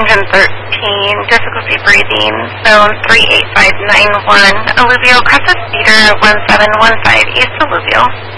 engine 13, difficulty breathing, zone 38591, alluvial, Crescent Cedar 1715 East Alluvial.